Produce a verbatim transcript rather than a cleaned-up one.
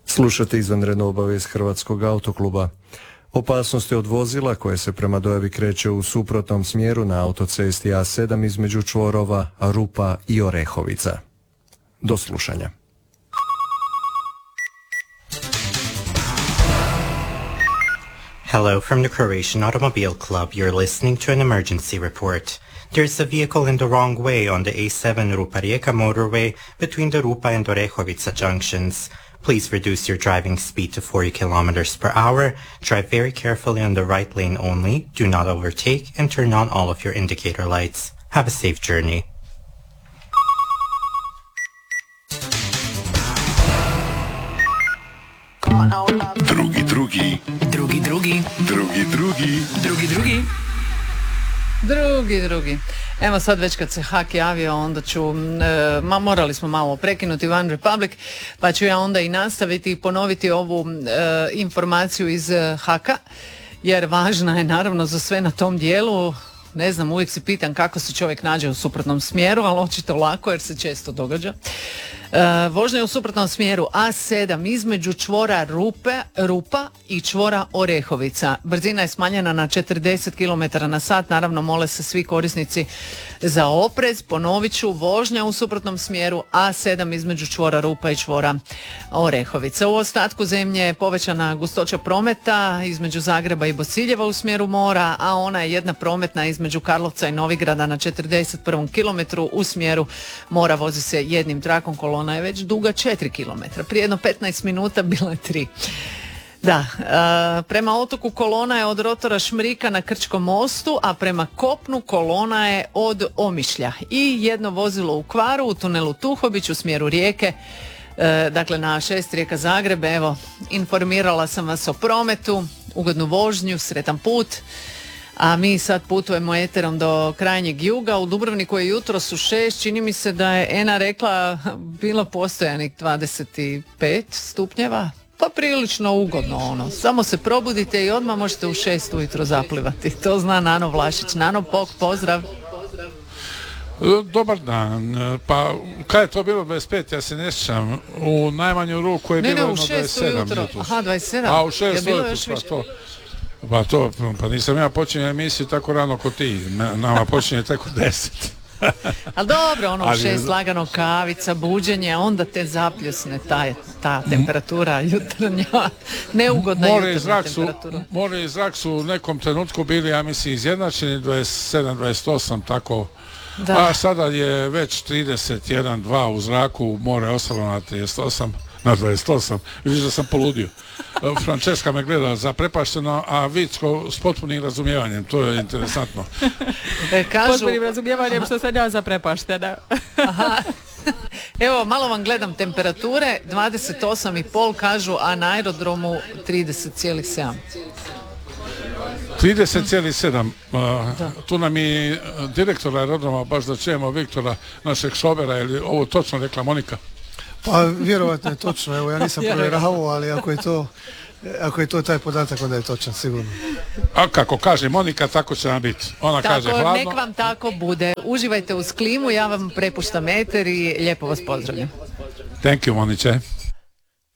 Slušate izvanrednu obavijest Hrvatskog autokluba. Opasnosti od vozila koje se prema dojavi kreće u suprotnom smjeru na autocesti A sedam između čvorova Rupa i Orehovica. Do slušanja. Hello from the Croatian Automobile Club. You're listening to an emergency report. There's a vehicle in the wrong way on the A seven Rupa-Rijeka motorway between the Rupa and Orehovica junctions. Please reduce your driving speed to forty kilometers per hour. Drive very carefully on the right lane only. Do not overtake and turn on all of your indicator lights. Have a safe journey. Drugi, drugi. Drugi, drugi. Drugi, drugi. Drugi, drugi. Drugi, drugi. Evo sad već kad se Hak javio, onda ću, e, ma morali smo malo prekinuti One Republic, pa ću ja onda i nastaviti i ponoviti ovu e, informaciju iz Haka, jer važna je naravno za sve na tom dijelu. Ne znam, uvijek se pitam kako se čovjek nađe u suprotnom smjeru, ali očito lako jer se često događa. E, vožnja u suprotnom smjeru A sedam između čvora Rupe, Rupa i čvora Orehovica. Brzina je smanjena na četrdeset kilometara na sat. Naravno, mole se svi korisnici za oprez. Ponovit ću, vožnja u suprotnom smjeru A sedam između čvora Rupa i čvora Orehovica. U ostatku zemlje je povećana gustoća prometa između Zagreba i Bosiljeva u smjeru mora, a ona je jedna prometna između Karlovca i Novigrada na četrdeset prvom kilometru u smjeru mora. Vozi se jednim trakom, kolona je već duga četiri kilometra. Prije jedno petnaest minuta bila je tri. Da, e, prema otoku kolona je od rotora Šmrika na Krčkom mostu, a prema kopnu kolona je od Omišlja. I jedno vozilo u kvaru u tunelu Tuhobić u smjeru Rijeke, e, dakle na A šest Rijeka Zagreb. Evo, informirala sam vas o prometu, ugodnu vožnju, sretan put. A mi sad putujemo eterom do krajnjeg juga. U Dubrovniku je jutros u šest, čini mi se da je Ena rekla bilo postojanih dvadeset pet stupnjeva. Pa prilično ugodno ono. Samo se probudite i odmah možete u šest ujutro zaplivati. To zna Nano Vlašić. Nano, pok, pozdrav. Dobar dan. Pa kada je to bilo dvadeset pet, ja se ne sjećam. U najmanju ruku je ne, bilo ne, jedno dvadeset sedam. dvadeset sedam jutros. Aha, dvadeset sedam. A u šest je ujutro, pa to. Pa to, pa nisam ja počinio emisiju tako rano kod ti. Nama počinje tek u deset. Ali dobro, ono u Ali, šest lagano kavica, buđenje, onda te zapljusne ta, ta temperatura jutarnja, neugodna more jutarnja su, temperatura. More i zrak su u nekom trenutku bili, ja mislim, izjednačeni, dvadeset sedam dvadeset osam, tako. Da. A sada je već trideset jedan dva u zraku, more je ostalo na trideset osam. Na dvadeset osam, vidiš da sam poludio. Franceska me gleda zaprepašteno, a Vicko s potpunim razumijevanjem, to je interesantno. E, kažu... Potpunim razumijevanjem što sam ja zaprepaštena. Aha. Evo, malo vam gledam temperature, dvadeset osam i pol kažu, a na aerodromu trideset zarez sedam. trideset zarez sedam. Uh, tu nam i direktor aerodroma, baš da čujemo Viktora, našeg šobera, je li ovo točno rekla Monika? Pa vjerovatno je točno, evo ja nisam provjeravao, ali ako je to ako je to taj podatak, onda je točan, sigurno. A kako kaže Monika, tako će nam biti. Ona tako, kaže hladno. nek vam tako bude. Uživajte uz klimu, ja vam prepuštam eter i lijepo vas pozdravljam. Thank you, Moniče.